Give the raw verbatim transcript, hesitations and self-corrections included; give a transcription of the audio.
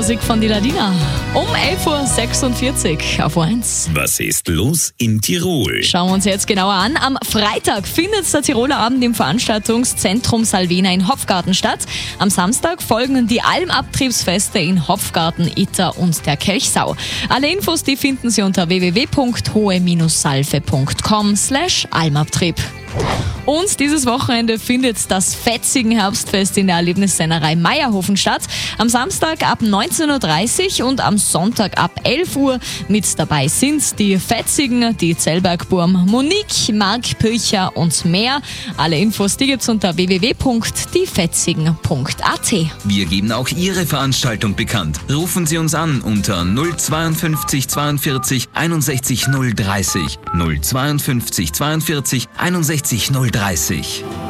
Musik von die Ladina. Um elf Uhr sechsundvierzig auf eins. Was ist los in Tirol? Schauen wir uns jetzt genauer an. Am Freitag findet der Tiroler Abend im Veranstaltungszentrum Salvena in Hopfgarten statt. Am Samstag folgen die Almabtriebsfeste in Hopfgarten, Itter und der Kelchsau. Alle Infos, die finden Sie unter w w w punkt hohe salve punkt com slash almabtrieb. Und dieses Wochenende findet das Fetzigen Herbstfest in der Erlebnissennerei Meierhofen statt. Am Samstag ab neunzehn Uhr dreißig und am Sonntag ab elf Uhr. Mit dabei sind die Fetzigen, die Zellbergburm, Monique, Marc Pöcher und mehr. Alle Infos, die gibt's unter w w w punkt diefetzigen punkt a t. Wir geben auch Ihre Veranstaltung bekannt. Rufen Sie uns an unter null zweiundfünfzig zweiundvierzig einundsechzig null dreißig, null zweiundfünfzig zweiundvierzig einundsechzig null dreißig.